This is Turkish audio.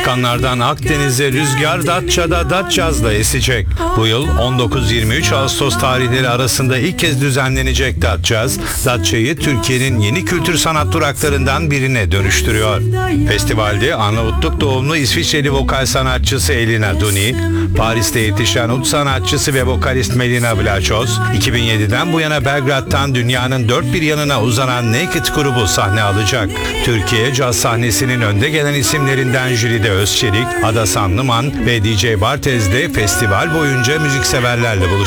Balkanlardan Akdeniz'e rüzgar Datça'da Datçaz'da esecek. Bu yıl 19-23 Ağustos tarihleri arasında ilk kez düzenlenecek Datçaz, Datça'yı Türkiye'nin yeni kültür sanat duraklarından birine dönüştürüyor. Festivalde Arnavutluk doğumlu İsviçreli vokal sanatçısı Elina Duni, Paris'te yetişen ut sanatçısı ve vokalist Melina Vlachos, 2007'den bu yana Belgrad'dan dünyanın dört bir yanına uzanan Naked grubu sahne alacak. Türkiye caz sahnesinin önde gelen isimlerinden Jülide Özçelik, Ada Sanlıman ve DJ Bartez de festival boyunca müzikseverlerle buluşacak.